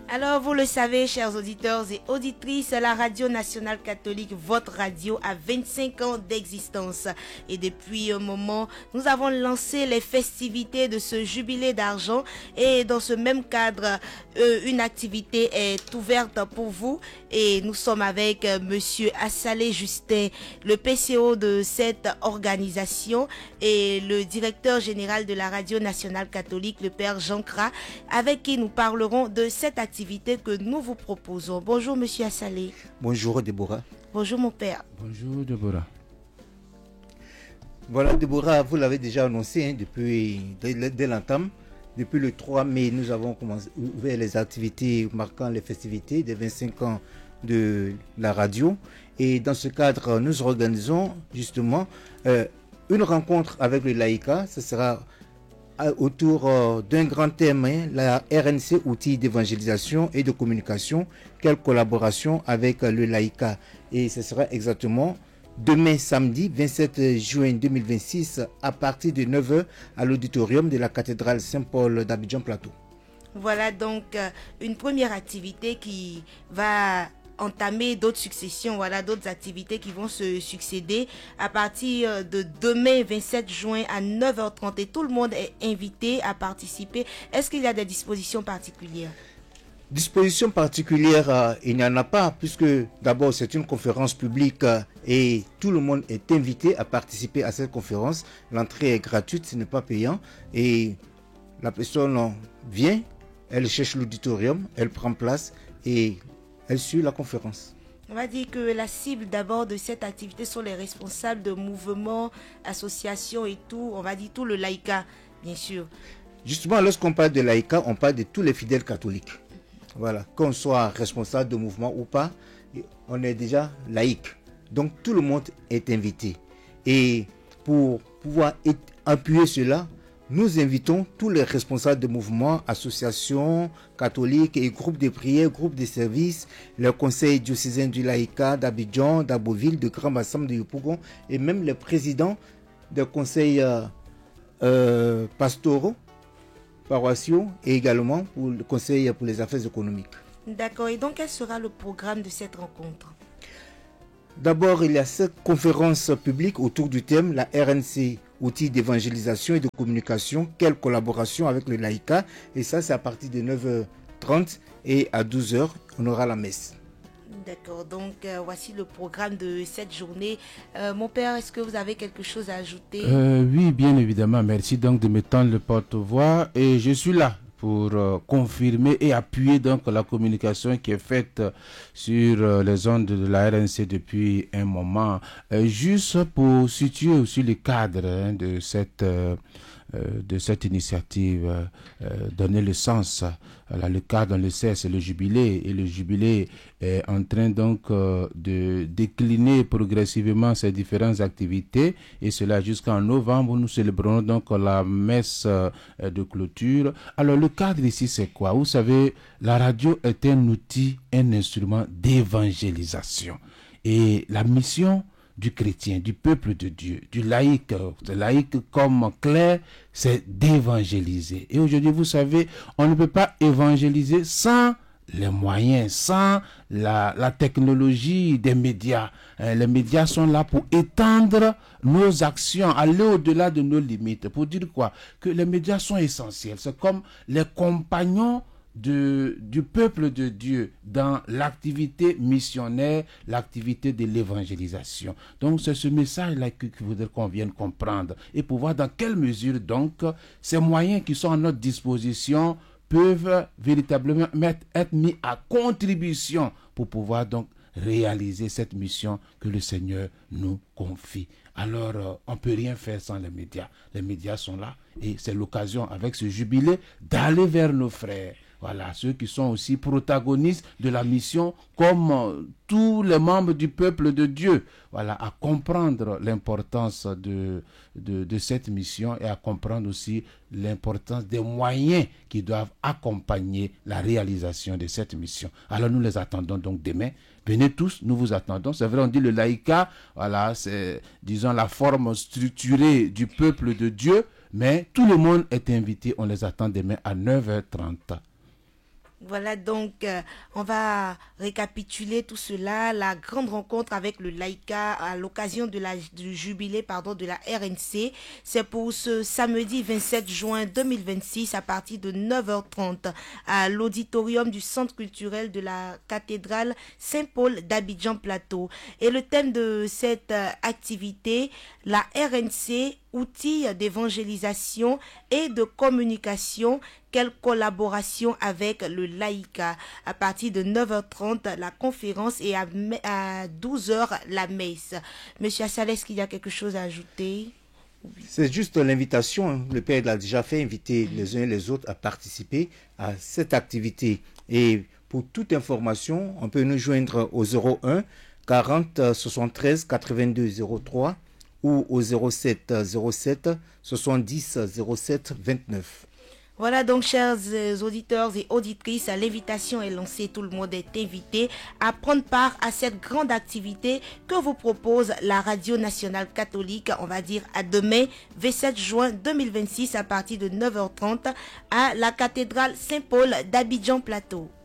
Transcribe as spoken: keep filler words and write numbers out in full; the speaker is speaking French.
Alors, vous le savez, chers auditeurs et auditrices, la Radio Nationale Catholique, votre radio, a vingt-cinq ans d'existence. Et depuis un moment, nous avons lancé les festivités de ce jubilé d'argent. Et dans ce même cadre, euh, une activité est ouverte pour vous. Et nous sommes avec euh, Monsieur Assalé Justin, le P C O de cette organisation, et le directeur général de la Radio Nationale Catholique, le Père Jean Kra, avec qui nous parlerons de cette activité que nous vous proposons. Bonjour Monsieur Assalé. Bonjour Déborah. Bonjour mon père. Bonjour Déborah. Voilà Déborah, vous l'avez déjà annoncé hein, depuis dès, dès l'entame. Depuis le trois mai, nous avons commencé ouvert les activités marquant les festivités des vingt-cinq ans de la radio. Et dans ce cadre, nous organisons justement euh, une rencontre avec le laïcat. Ce sera autour euh, d'un grand thème, hein, la R N C, outil d'évangélisation et de communication, quelle collaboration avec euh, le laïcat. Et ce sera exactement demain samedi vingt-sept juin deux mille vingt-six à partir de neuf heures à l'auditorium de la cathédrale Saint-Paul d'Abidjan Plateau. Voilà donc euh, une première activité qui va entamer d'autres successions, voilà, d'autres activités qui vont se succéder à partir de demain vingt-sept juin à neuf heures trente et tout le monde est invité à participer. Est-ce qu'il y a des dispositions particulières? Dispositions particulières, euh, il n'y en a pas, puisque d'abord c'est une conférence publique euh, et tout le monde est invité à participer à cette conférence. L'entrée est gratuite, ce n'est pas payant et la personne vient, elle cherche l'auditorium, elle prend place et elle suit la conférence. On va dire que la cible d'abord de cette activité sont les responsables de mouvements, associations et tout, on va dire tout le laïcat, bien sûr. Justement, lorsqu'on parle de laïcat, on parle de tous les fidèles catholiques. Voilà, qu'on soit responsable de mouvement ou pas, on est déjà laïque. Donc tout le monde est invité. Et pour pouvoir appuyer cela, nous invitons tous les responsables de mouvements, associations catholiques et groupes de prière, groupes de services, le conseil diocésain du laïcat d'Abidjan, d'Aboville, de Grand-Bassam, de Yopougon et même les présidents des conseils euh, euh, pastoraux, paroissiaux et également pour le conseil pour les affaires économiques. D'accord, et donc quel sera le programme de cette rencontre? D'abord, il y a cette conférence publique autour du thème la R N C, outil d'évangélisation et de communication, quelle collaboration avec le laïcat. Et ça, c'est à partir de neuf heures trente et à douze heures, on aura la messe. D'accord, donc euh, voici le programme de cette journée. Euh, mon père, est-ce que vous avez quelque chose à ajouter? euh, Oui, bien évidemment. Merci donc de me tendre le porte-voix et je suis là pour euh, confirmer et appuyer donc la communication qui est faite sur euh, les ondes de la R N C depuis un moment. Euh, juste pour situer aussi le cadre hein, de cette euh, euh, de cette initiative, euh, euh, donner le sens. Voilà, le cadre, on le sait, c'est le jubilé et le jubilé est en train donc euh, de décliner progressivement ces différentes activités et cela jusqu'en novembre. Nous célébrons donc la messe euh, de clôture. Alors le cadre ici c'est quoi? Vous savez, la radio est un outil, un instrument d'évangélisation et la mission du chrétien, du peuple de Dieu, du laïc, le laïc comme clair, c'est d'évangéliser. Et aujourd'hui, vous savez, on ne peut pas évangéliser sans les moyens, sans la, la technologie des médias. Euh, les médias sont là pour étendre nos actions, aller au-delà de nos limites. Pour dire quoi? Que les médias sont essentiels. C'est comme les compagnons De, du peuple de Dieu dans l'activité missionnaire, l'activité de l'évangélisation. Donc c'est ce message-là qu'il faudrait qu'on vienne comprendre et pour voir dans quelle mesure donc ces moyens qui sont à notre disposition peuvent véritablement mettre, être mis à contribution pour pouvoir donc réaliser cette mission que le Seigneur nous confie. Alors, euh, on ne peut rien faire sans les médias. Les médias sont là et c'est l'occasion avec ce jubilé d'aller vers nos frères. Voilà, ceux qui sont aussi protagonistes de la mission comme euh, tous les membres du peuple de Dieu. Voilà, à comprendre l'importance de, de, de cette mission et à comprendre aussi l'importance des moyens qui doivent accompagner la réalisation de cette mission. Alors nous les attendons donc demain. Venez tous, nous vous attendons. C'est vrai, on dit le laïcat, voilà, c'est, disons, la forme structurée du peuple de Dieu, mais tout le monde est invité. On les attend demain à neuf heures trente. Voilà donc, euh, on va récapituler tout cela, la grande rencontre avec le Laïka à l'occasion de la du jubilé pardon de la R N C. C'est pour ce samedi vingt-sept juin deux mille vingt-six à partir de neuf heures trente à l'auditorium du Centre culturel de la cathédrale Saint-Paul d'Abidjan Plateau. Et le thème de cette euh, activité, la R N C, outils d'évangélisation et de communication, quelle collaboration avec le Laïka. À partir de neuf heures trente, la conférence et à, à douze heures, la messe. Monsieur Assal, est-ce qu'il y a quelque chose à ajouter? C'est juste l'invitation. Le Père l'a déjà fait, inviter les uns et les autres à participer à cette activité. Et pour toute information, on peut nous joindre au zéro un quarante soixante-treize quatre-vingt-deux zéro trois ou au zéro sept zéro sept soixante-dix zéro sept vingt-neuf. Voilà donc, chers auditeurs et auditrices, l'invitation est lancée. Tout le monde est invité à prendre part à cette grande activité que vous propose la Radio Nationale Catholique. On va dire à demain, vingt-sept juin deux mille vingt-six, à partir de neuf heures trente à la cathédrale Saint-Paul d'Abidjan Plateau.